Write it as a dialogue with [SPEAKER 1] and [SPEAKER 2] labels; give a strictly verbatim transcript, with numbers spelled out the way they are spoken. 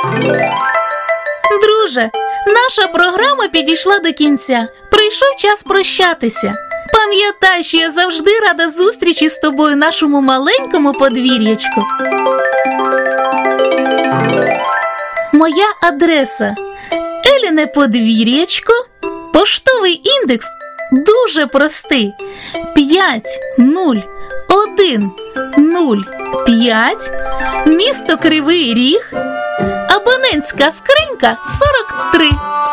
[SPEAKER 1] Друже, наша програма підійшла до кінця. Прийшов час прощатися. Пам'ятай, що я завжди рада зустрічі з тобою в нашому маленькому подвір'ячку. Моя адреса – Еліне подвір'ячко, поштовий індекс дуже простий – п'ять нуль один нуль п'ять, місто Кривий Ріг, абонентська скринька сорок три.